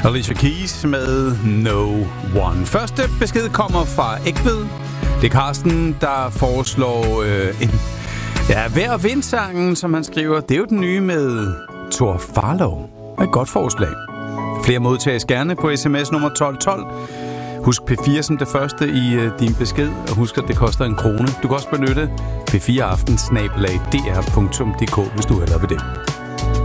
Alicia Keys med No One. Første besked kommer fra Egtved. Det er Carsten, der foreslår vejr- og vindsangen, som han skriver. Det er jo den nye med Thor Farlov. Et godt forslag. Flere modtages gerne på sms nummer 1212. Husk P4 som det første i din besked, og husk, at det koster 1 krone. Du kan også benytte p4aften@dr.dk, hvis du hellere vil det.